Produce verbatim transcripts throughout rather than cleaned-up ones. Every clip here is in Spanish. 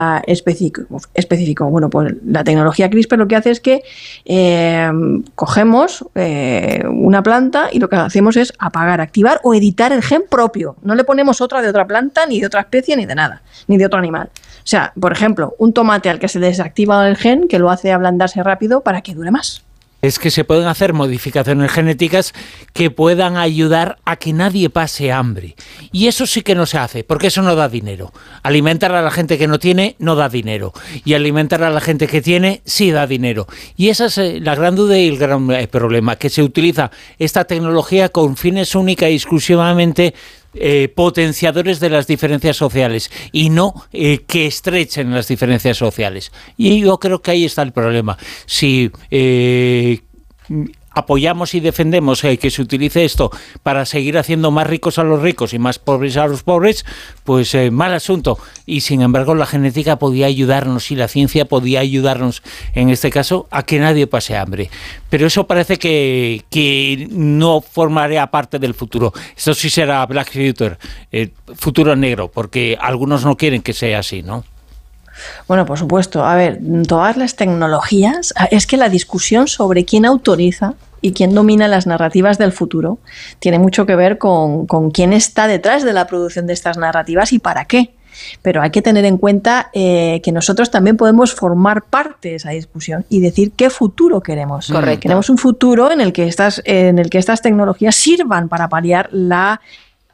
específico, específico. Bueno, pues la tecnología CRISPR lo que hace es que eh, cogemos eh, una planta y lo que hacemos es apagar, activar o editar el gen propio. No le ponemos otra de otra planta, ni de otra especie, ni de nada, ni de otro animal. O sea, por ejemplo, un tomate al que se desactiva el gen, que lo hace ablandarse rápido para que dure más. Es que se pueden hacer modificaciones genéticas que puedan ayudar a que nadie pase hambre. Y eso sí que no se hace, porque eso no da dinero. Alimentar a la gente que no tiene, no da dinero. Y alimentar a la gente que tiene, sí da dinero. Y esa es la gran duda y el gran problema, que se utiliza esta tecnología con fines única y exclusivamente Eh, potenciadores de las diferencias sociales y no eh, que estrechen las diferencias sociales. Y yo creo que ahí está el problema. Si eh, apoyamos y defendemos eh, que se utilice esto para seguir haciendo más ricos a los ricos y más pobres a los pobres, pues eh, mal asunto. Y sin embargo la genética podía ayudarnos y la ciencia podía ayudarnos en este caso a que nadie pase hambre. Pero eso parece que, que no formaría parte del futuro. Esto sí será Black Future, eh, futuro negro, porque algunos no quieren que sea así, ¿no? Bueno, por supuesto. A ver, todas las tecnologías, es que la discusión sobre quién autoriza y quién domina las narrativas del futuro tiene mucho que ver con, con quién está detrás de la producción de estas narrativas y para qué. Pero hay que tener en cuenta eh, que nosotros también podemos formar parte de esa discusión y decir qué futuro queremos. Correcto. Queremos un futuro en el que estas, en el que estas tecnologías sirvan para paliar la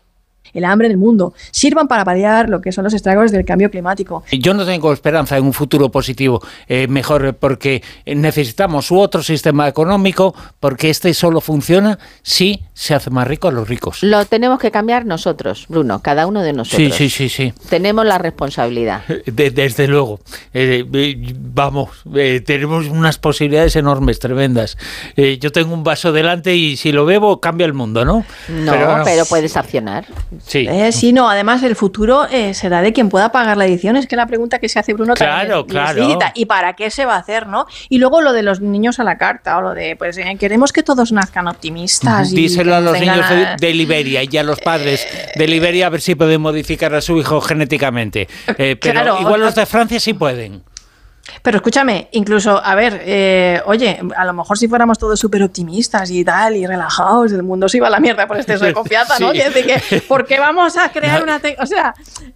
el hambre en el mundo, sirvan para paliar lo que son los estragos del cambio climático. Yo no tengo esperanza en un futuro positivo, eh, mejor porque necesitamos otro sistema económico, porque este solo funciona si se hace más rico a los ricos. Lo tenemos que cambiar nosotros, Bruno, cada uno de nosotros. Sí, sí, sí, sí. Tenemos la responsabilidad. De, desde luego. Eh, eh, vamos, eh, tenemos unas posibilidades enormes, tremendas. Eh, yo tengo un vaso delante y si lo bebo cambia el mundo, ¿no? No, pero, pero puedes accionar. Sí. Eh, sí, no, además el futuro eh, será de quien pueda pagar la edición. Es que la pregunta que se hace Bruno claro, también claro. es lícita. ¿Y para qué se va a hacer, no? Y luego lo de los niños a la carta, o lo de, pues eh, queremos que todos nazcan optimistas. Díselo y a los niños a... de, de Liberia y a los padres de Liberia a ver si pueden modificar a su hijo genéticamente. Eh, pero claro, igual o... los de Francia sí pueden. Pero escúchame, incluso, a ver, eh, oye, a lo mejor si fuéramos todos súper optimistas y tal, y relajados, el mundo se iba a la mierda por exceso de confianza, ¿no? Sí. Quiere decir que, ¿por qué vamos a crear una... Te- o sea,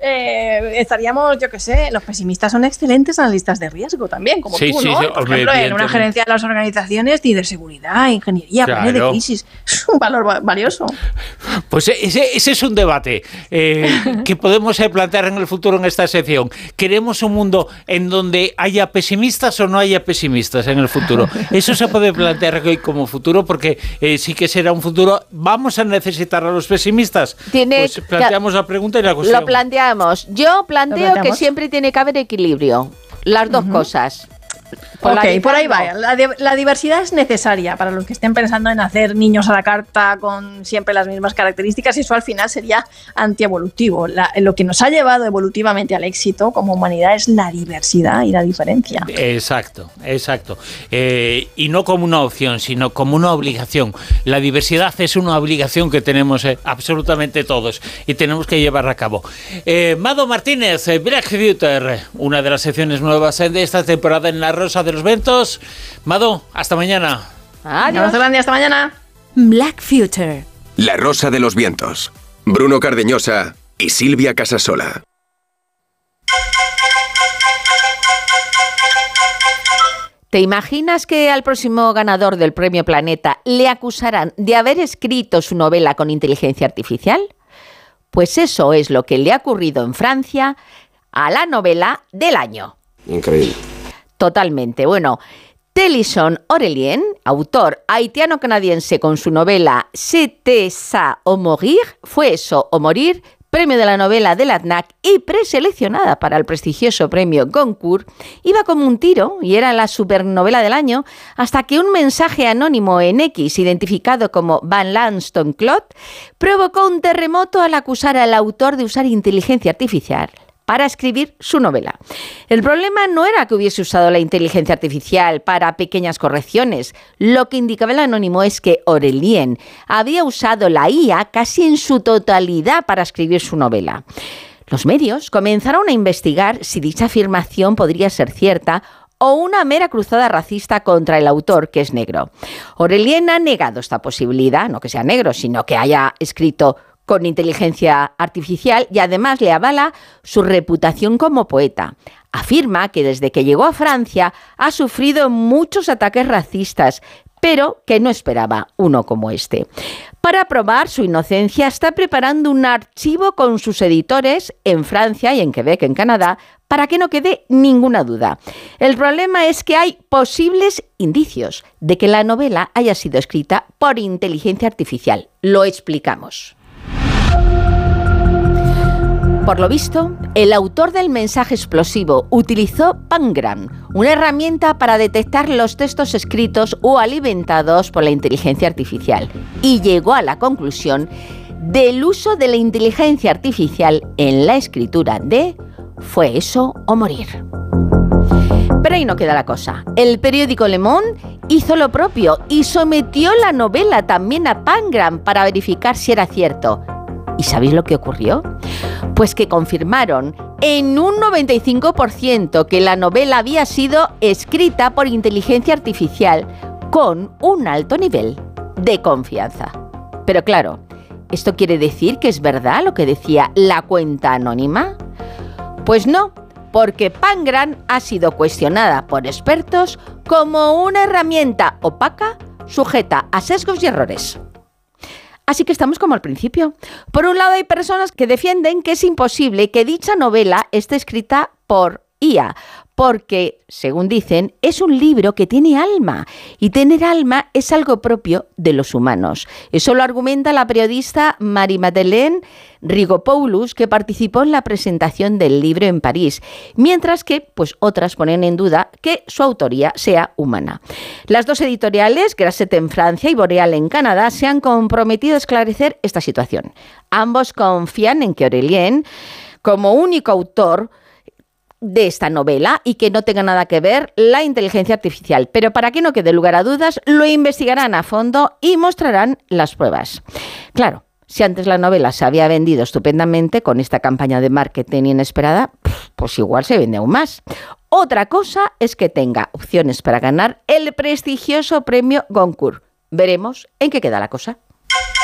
eh, estaríamos, yo qué sé, los pesimistas son excelentes analistas de riesgo también, como sí, tú, sí, ¿no? Sí, por hombre, ejemplo, en una gerencia de las organizaciones de seguridad, ingeniería, claro. planes de crisis, es un valor va- valioso. Pues ese, ese es un debate eh, que podemos eh, plantear en el futuro en esta sección. ¿Queremos un mundo en donde haya pesimistas o no haya pesimistas en el futuro? Eso se puede plantear hoy como futuro porque eh, sí que será un futuro. ¿Vamos a necesitar a los pesimistas? Tiene, pues planteamos la pregunta y la cuestión. Lo planteamos. Yo planteo que siempre tiene que haber equilibrio. Las dos uh-huh. cosas. Ok, por ahí va. La, la diversidad es necesaria para los que estén pensando en hacer niños a la carta con siempre las mismas características, y eso al final sería antievolutivo. La, lo que nos ha llevado evolutivamente al éxito como humanidad es la diversidad y la diferencia. Exacto, exacto. Eh, y no como una opción, sino como una obligación. La diversidad es una obligación que tenemos eh, absolutamente todos y tenemos que llevarla a cabo. Eh, Mado Martínez, eh, Black Future, una de las secciones nuevas de esta temporada en La Rosa de los Vientos. Mado, hasta mañana. Adiós. Hasta mañana. Black Future. La Rosa de los Vientos. Bruno Cardeñosa y Silvia Casasola. ¿Te imaginas que al próximo ganador del Premio Planeta le acusarán de haber escrito su novela con inteligencia artificial? Pues eso es lo que le ha ocurrido en Francia a la novela del año. Increíble. Totalmente. Bueno, Télisson Aurélien, autor haitiano-canadiense con su novela C'était ça o mourir, fue eso o morir, premio de la novela del A D N A C y preseleccionada para el prestigioso premio Goncourt, iba como un tiro y era la supernovela del año hasta que un mensaje anónimo en X, identificado como Van Lanston Claude, provocó un terremoto al acusar al autor de usar inteligencia artificial para escribir su novela. El problema no era que hubiese usado la inteligencia artificial para pequeñas correcciones. Lo que indicaba el anónimo es que Aurélien había usado la I A casi en su totalidad para escribir su novela. Los medios comenzaron a investigar si dicha afirmación podría ser cierta o una mera cruzada racista contra el autor, que es negro. Aurélien ha negado esta posibilidad, no que sea negro, sino que haya escrito con inteligencia artificial, y además le avala su reputación como poeta. Afirma que desde que llegó a Francia ha sufrido muchos ataques racistas, pero que no esperaba uno como este. Para probar su inocencia, está preparando un archivo con sus editores en Francia y en Quebec, en Canadá, para que no quede ninguna duda. El problema es que hay posibles indicios de que la novela haya sido escrita por inteligencia artificial. Lo explicamos. Por lo visto, el autor del mensaje explosivo utilizó Pangram, una herramienta para detectar los textos escritos o alimentados por la inteligencia artificial, y llegó a la conclusión del uso de la inteligencia artificial en la escritura de Fue eso o morir. Pero ahí no queda la cosa. El periódico Le Monde hizo lo propio y sometió la novela también a Pangram para verificar si era cierto. ¿Y sabéis lo que ocurrió? Pues que confirmaron en un noventa y cinco por ciento que la novela había sido escrita por inteligencia artificial con un alto nivel de confianza. Pero claro, ¿esto quiere decir que es verdad lo que decía la cuenta anónima? Pues no, porque Pangram ha sido cuestionada por expertos como una herramienta opaca sujeta a sesgos y errores. Así que estamos como al principio. Por un lado, hay personas que defienden que es imposible que dicha novela esté escrita por I A, porque, según dicen, es un libro que tiene alma, y tener alma es algo propio de los humanos. Eso lo argumenta la periodista Marie-Madeleine Rigopoulos, que participó en la presentación del libro en París, mientras que pues, otras ponen en duda que su autoría sea humana. Las dos editoriales, Grasset en Francia y Boreal en Canadá, se han comprometido a esclarecer esta situación. Ambos confían en que Aurélien, como único autor de esta novela, y que no tenga nada que ver la inteligencia artificial. Pero para que no quede lugar a dudas, lo investigarán a fondo y mostrarán las pruebas. Claro, si antes la novela se había vendido estupendamente con esta campaña de marketing inesperada, pues igual se vende aún más. Otra cosa es que tenga opciones para ganar el prestigioso premio Goncourt. Veremos en qué queda la cosa.